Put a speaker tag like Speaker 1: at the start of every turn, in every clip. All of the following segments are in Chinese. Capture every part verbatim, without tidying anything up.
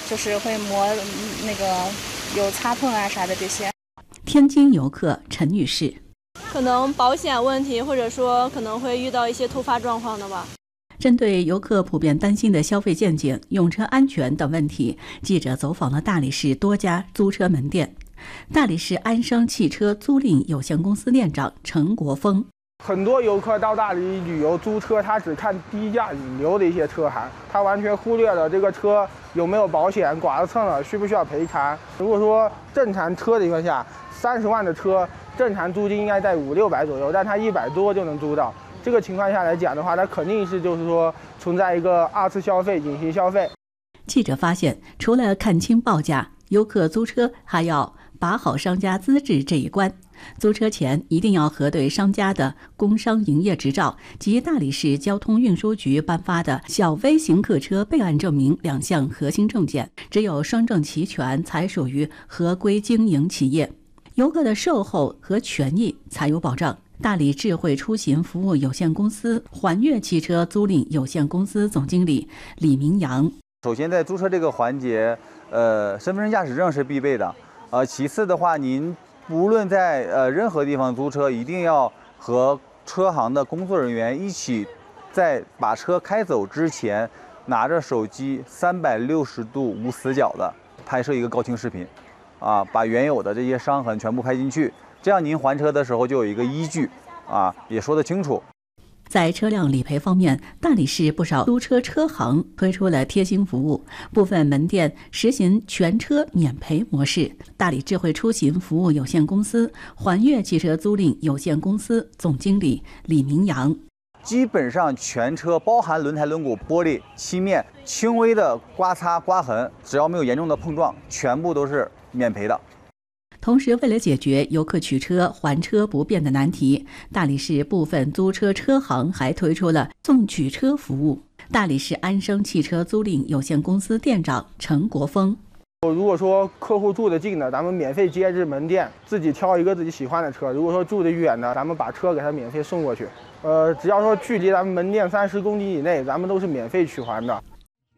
Speaker 1: 就是会磨那个有擦碰啊啥的这些。
Speaker 2: 天津游客陈女士，
Speaker 3: 可能保险问题，或者说可能会遇到一些突发状况的吧。
Speaker 2: 针对游客普遍担心的消费陷阱、用车安全等问题，记者走访了大理市多家租车门店。大理市安生汽车租赁有限公司店长陈国峰，
Speaker 4: 很多游客到大理旅游租车，他只看低价引流的一些车行，他完全忽略了这个车有没有保险，剐了蹭了需不需要赔偿。如果说正常车的情况下，三十万的车正常租金应该在五六百左右，但他一百多就能租到。这个情况下来讲的话，它肯定是就是说存在一个二次消费、隐形消费。
Speaker 2: 记者发现，除了看清报价，游客租车还要把好商家资质这一关。租车前一定要核对商家的工商营业执照及大理市交通运输局颁发的小微型客车备案证明两项核心证件，只有双证齐全才属于合规经营企业，游客的售后和权益才有保障。大理智慧出行服务有限公司环悦汽车租赁有限公司总经理李明阳，
Speaker 5: 首先在租车这个环节，呃，身份证驾驶证是必备的，呃，其次的话，您无论在呃任何地方租车，一定要和车行的工作人员一起，在把车开走之前，拿着手机三百六十度无死角的拍摄一个高清视频，啊，把原有的这些伤痕全部拍进去，这样您还车的时候就有一个依据，啊，也说得清楚。
Speaker 2: 在车辆理赔方面，大理市不少租车车行推出了贴心服务，部分门店实行全车免赔模式。大理智慧出行服务有限公司环悦汽车租赁有限公司总经理李明阳，
Speaker 5: 基本上全车包含轮胎、轮毂、玻璃、漆面，轻微的刮擦、刮痕，只要没有严重的碰撞，全部都是免赔的。
Speaker 2: 同时，为了解决游客取车还车不便的难题，大理市部分租车车行还推出了送取车服务。大理市安生汽车租赁有限公司店长陈国峰，
Speaker 4: 如果说客户住得近的，咱们免费接至门店，自己挑一个自己喜欢的车；如果说住得远的，咱们把车给他免费送过去。呃，只要说距离咱们门店三十公里以内，咱们都是免费取还的。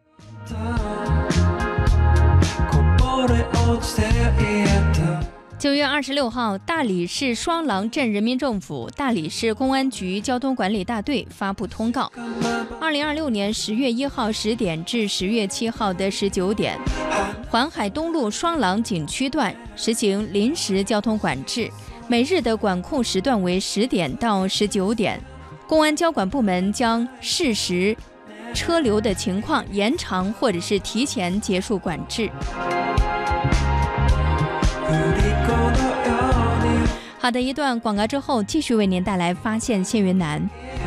Speaker 6: 九月二十六号，大理市双廊镇人民政府、大理市公安局交通管理大队发布通告：二零二六年十月一号十点至十月七号的十九点，环海东路双廊景区段实行临时交通管制，每日的管控时段为十点到十九点。公安交管部门将视实车流的情况，延长或者是提前结束管制。好的，一段广告之后，继续为您带来发现县云南。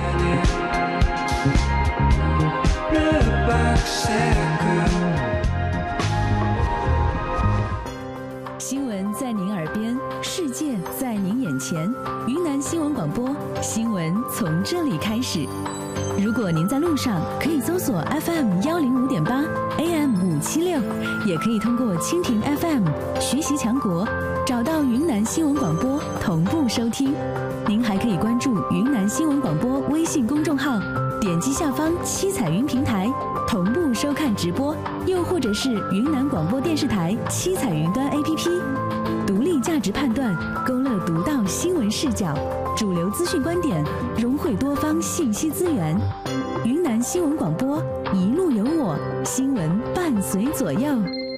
Speaker 7: 新闻在您耳边，世界在您眼前。云南新闻广播，新闻从这里开始。如果您在路上，可以搜索 F M 幺零五点八 A M 五七六，也可以通过蜻蜓 F M 学习强国找到云南新闻广播同步收听。您还可以关注云南新闻广播微信公众号，点击下方七彩云平台同步收看直播，又或者是云南广播电视台七彩云端 A P P， 独立价值判断，勾勒独到新闻视角，主流资讯观点，融汇多方信息资源。云南新闻广播，一路有我，新闻伴随左右。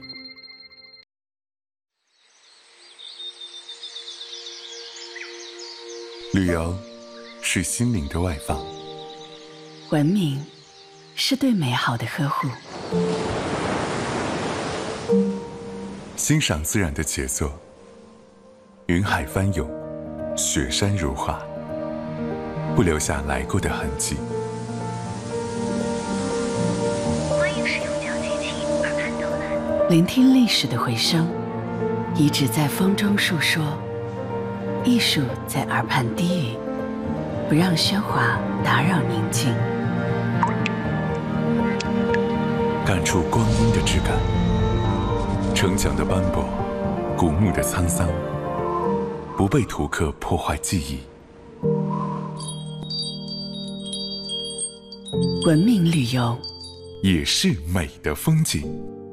Speaker 8: 旅游是心灵的外放，
Speaker 7: 文明是对美好的呵护，
Speaker 8: 欣赏自然的杰作，云海翻涌，雪山如画，不留下来过的痕迹。
Speaker 7: 欢迎使用小机器耳畔导览，聆听历史的回声，遗址在风中述说，艺术在耳畔低语，不让喧哗打扰宁静。
Speaker 8: 感触光阴的质感，城墙的斑驳，古墓的沧桑，不被图刻破坏记忆。
Speaker 7: 文明旅游
Speaker 8: 也是美的风景。